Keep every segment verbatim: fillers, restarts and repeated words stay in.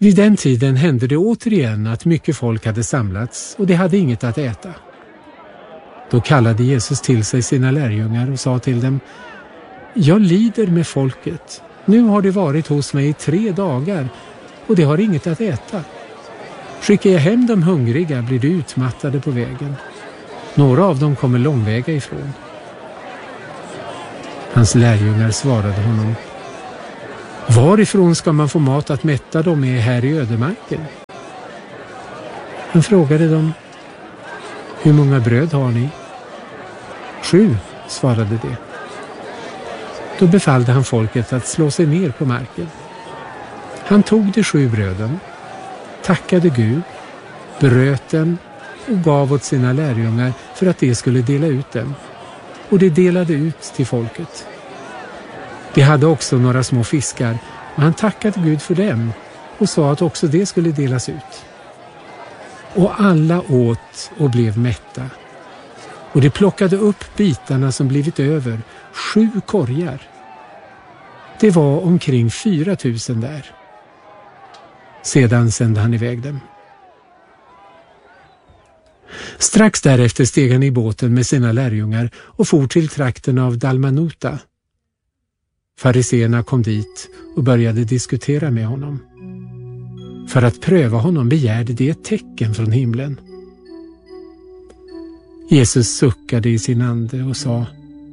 Vid den tiden hände det återigen att mycket folk hade samlats och de hade inget att äta. Då kallade Jesus till sig sina lärjungar och sa till dem: Jag lider med folket. Nu har det varit hos mig i tre dagar och de har inget att äta. Skickar jag hem de hungriga blir de utmattade på vägen. Några av dem kommer långväga ifrån. Hans lärjungar svarade honom: Varifrån ska man få mat att mätta dem med här i ödemarken? Han frågade dem: Hur många bröd har ni? Sju, svarade de. Då befallde han folket att slå sig ner på marken. Han tog de sju bröden, tackade Gud, bröt den och gav åt sina lärjungar för att de skulle dela ut dem. Och de delade ut till folket. De hade också några små fiskar och han tackade Gud för dem och sa att också det skulle delas ut. Och alla åt och blev mätta. Och de plockade upp bitarna som blivit över, sju korgar. Det var omkring fyra tusen där. Sedan sände han iväg dem. Strax därefter steg han i båten med sina lärjungar och for till trakten av Dalmanuta. Fariseerna kom dit och började diskutera med honom. För att pröva honom begärde de ett tecken från himlen. Jesus suckade i sin ande och sa: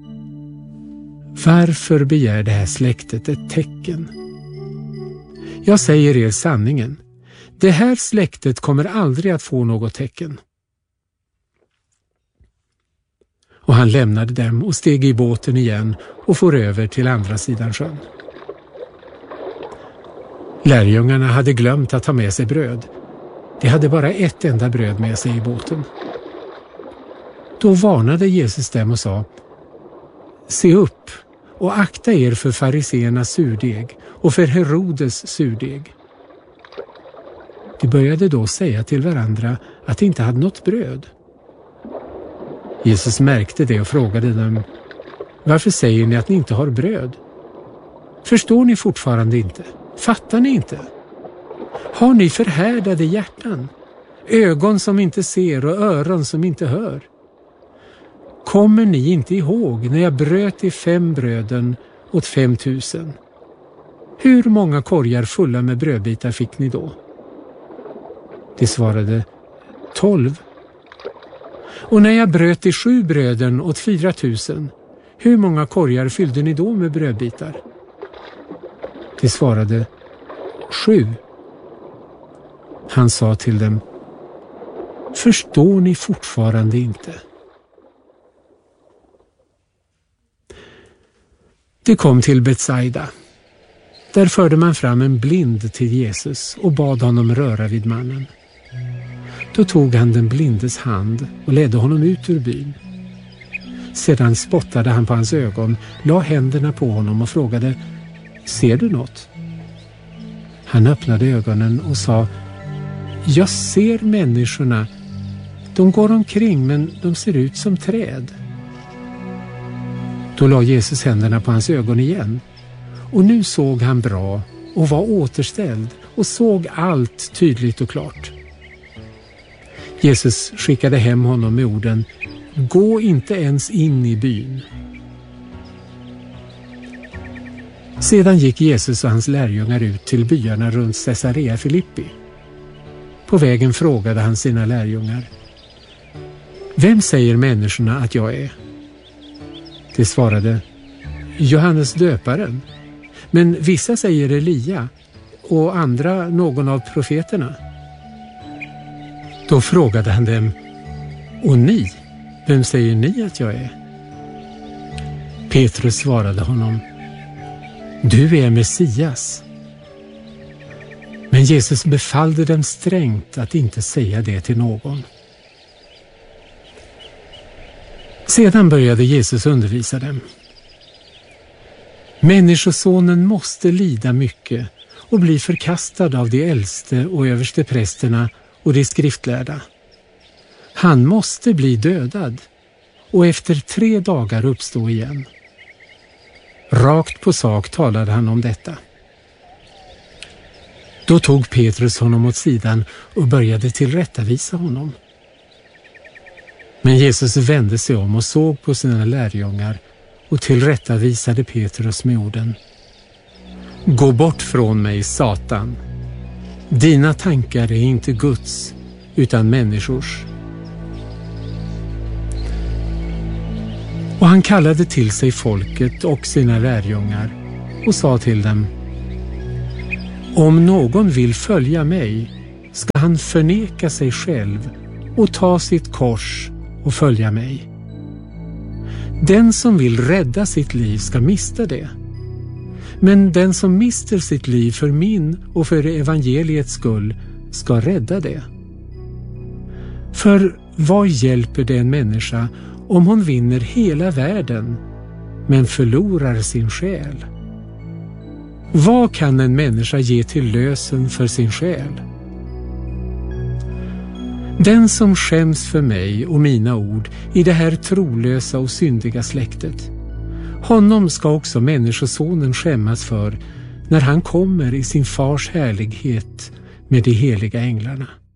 Varför begär det här släktet ett tecken? Jag säger er sanningen. Det här släktet kommer aldrig att få något tecken. Och han lämnade dem och steg i båten igen och for över till andra sidan sjön. Lärjungarna hade glömt att ta med sig bröd. De hade bara ett enda bröd med sig i båten. Då varnade Jesus dem och sa: Se upp och akta er för fariseernas surdeg och för Herodes surdeg. De började då säga till varandra att de inte hade något bröd. Jesus märkte det och frågade dem: Varför säger ni att ni inte har bröd? Förstår ni fortfarande inte? Fattar ni inte? Har ni förhärdade hjärtan? Ögon som inte ser och öron som inte hör? Kommer ni inte ihåg när jag bröt i fem bröden åt fem tusen? Hur många korgar fulla med brödbitar fick ni då? De svarade: tolv. Och när jag bröt i sju bröden åt fyra tusen, hur många korgar fyllde ni då med brödbitar? De svarade: sju. Han sa till dem: Förstår ni fortfarande inte? Det kom till Betsaida. Där förde man fram en blind till Jesus och bad honom röra vid mannen. Då tog han den blindes hand och ledde honom ut ur byn. Sedan spottade han på hans ögon, la händerna på honom och frågade: Ser du något? Han öppnade ögonen och sa: Jag ser människorna. De går omkring men de ser ut som träd. Då la Jesus händerna på hans ögon igen. Och nu såg han bra och var återställd och såg allt tydligt och klart. Jesus skickade hem honom med orden: Gå inte ens in i byn. Sedan gick Jesus och hans lärjungar ut till byarna runt Caesarea Filippi. På vägen frågade han sina lärjungar: Vem säger människorna att jag är? De svarade: Johannes döparen. Men vissa säger Elia och andra någon av profeterna. Då frågade han dem: Och ni, vem säger ni att jag är? Petrus svarade honom: Du är Messias. Men Jesus befallde dem strängt att inte säga det till någon. Sedan började Jesus undervisa dem. Människosonen måste lida mycket och bli förkastad av de äldste och översteprästerna och de skriftlärda. Han måste bli dödad och efter tre dagar uppstå igen. Rakt på sak talade han om detta. Då tog Petrus honom åt sidan och började tillrättavisa honom. Men Jesus vände sig om och såg på sina lärjungar och tillrättavisade Petrus med orden: Gå bort från mig, Satan. Dina tankar är inte Guds, utan människors. Och han kallade till sig folket och sina lärjungar och sa till dem: Om någon vill följa mig ska han förneka sig själv och ta sitt kors och följa mig. Den som vill rädda sitt liv ska mista det. Men den som mister sitt liv för min och för evangeliets skull ska rädda det. För vad hjälper det en människa om hon vinner hela världen men förlorar sin själ? Vad kan en människa ge till lösen för sin själ? Den som skäms för mig och mina ord i det här trolösa och syndiga släktet, honom ska också människosonen skämmas för när han kommer i sin fars härlighet med de heliga änglarna.